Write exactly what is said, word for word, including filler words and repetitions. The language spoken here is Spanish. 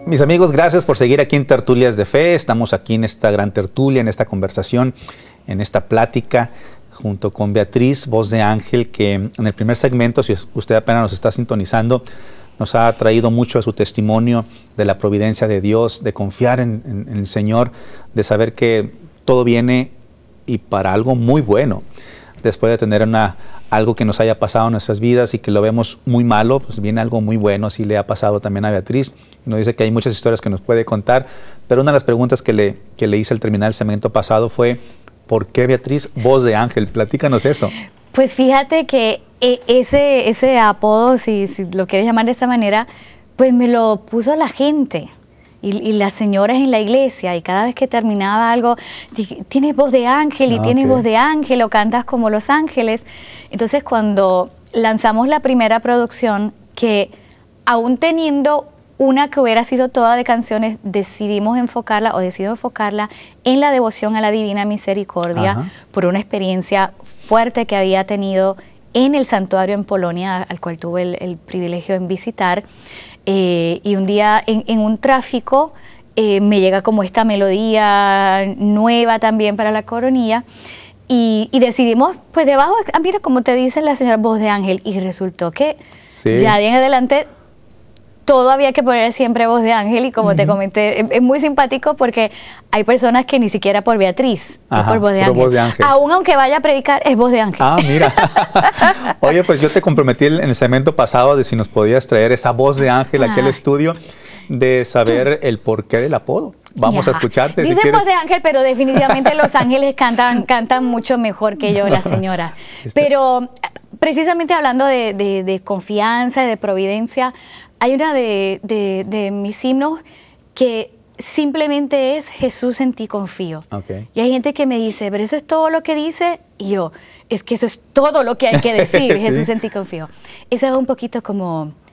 Mis amigos, gracias por seguir aquí en Tertulias de Fe. Estamos aquí en esta gran tertulia, en esta conversación, en esta plática, junto con Beatriz, voz de ángel, que en el primer segmento, si usted apenas nos está sintonizando, nos ha traído mucho a su testimonio de la providencia de Dios, de confiar en, en, en el Señor, de saber que todo viene y para algo muy bueno. Después de tener una, algo que nos haya pasado en nuestras vidas y que lo vemos muy malo, pues viene algo muy bueno. Así le ha pasado también a Beatriz. Nos dice que hay muchas historias que nos puede contar, pero una de las preguntas que le, que le hice al terminar el segmento pasado fue: ¿por qué, Beatriz, voz de ángel? Platícanos eso. Pues fíjate que ese, ese apodo, si, si lo quieres llamar de esta manera, pues me lo puso la gente. Y, y las señoras en la iglesia, y cada vez que terminaba algo, dije, tienes voz de ángel, y Ah, tienes okay. voz de ángel, o cantas como los ángeles. Entonces, cuando lanzamos la primera producción, que aún teniendo una que hubiera sido toda de canciones, decidimos enfocarla, o decido enfocarla en la devoción a la Divina Misericordia, Ajá. por una experiencia fuerte que había tenido en el santuario en Polonia, al cual tuve el, el privilegio en visitar. Eh, y un día en, en un tráfico eh, me llega como esta melodía nueva también para la coronilla, y, y decidimos, pues debajo, ah, mira, como te dice la señora, voz de ángel, y resultó que Sí. ya de en adelante todo había que poner siempre voz de ángel, y como uh-huh. te comenté, es, es muy simpático porque hay personas que ni siquiera por Beatriz, Ajá, es por voz de, ángel. voz de ángel. Aún aunque vaya a predicar, es voz de ángel. Ah, mira. Oye, pues yo te comprometí en el segmento pasado de si nos podías traer esa voz de ángel aquí al estudio, de saber el porqué del apodo. Vamos ya. a escucharte. Dicen si quieres. voz de ángel, pero definitivamente los ángeles cantan, cantan mucho mejor que yo, la señora. Este. Pero precisamente hablando de, de, de confianza y de providencia, hay una de, de, de mis himnos que simplemente es Jesús, en ti confío. Okay. Y hay gente que me dice, pero eso es todo lo que dice, y yo, es que eso es todo lo que hay que decir, Sí. Jesús, en ti confío. Esa va un poquito como